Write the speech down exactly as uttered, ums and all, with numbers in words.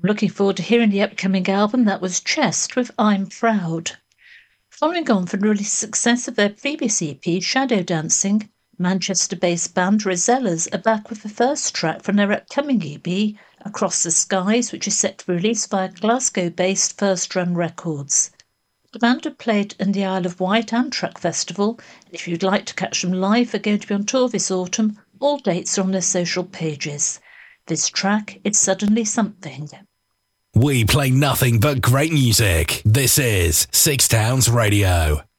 I'm looking forward to hearing the upcoming album that was Chest with I'm Proud. Following on from the release success of their previous E P, Shadow Dancing, Manchester-based band Rosellas are back with the first track from their upcoming E P, Across the Skies, which is set to be released via Glasgow-based First Run Records. The band have played in the Isle of Wight and Track Festival, and if you'd like to catch them live, they're going to be on tour this autumn. All dates are on their social pages. This track is Suddenly Something. We play nothing but great music. This is Six Towns Radio.